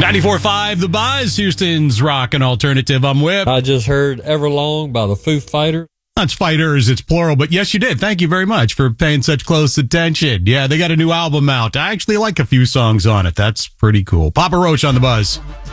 94.5 The Buzz, Houston's rock and alternative. I'm Whip. I just heard Everlong by the Foo Fighters. It's fighters, it's plural, but yes, you did. Thank you very much for paying such close attention. Yeah, they got a new album out. I actually like a few songs on it. That's pretty cool. Papa Roach on The Buzz.